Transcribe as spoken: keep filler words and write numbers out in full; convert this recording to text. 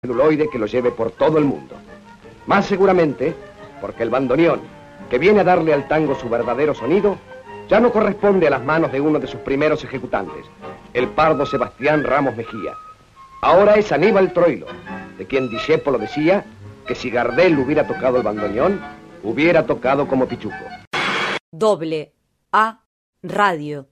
celuloide que lo lleve por todo el mundo. Más seguramente, porque el bandoneón, que viene a darle al tango su verdadero sonido, ya no corresponde a las manos de uno de sus primeros ejecutantes, el pardo Sebastián Ramos Mejía. Ahora es Aníbal Troilo, de quien Discépolo decía que si Gardel hubiera tocado el bandoneón, hubiera tocado como Pichuco. Doble A Radio.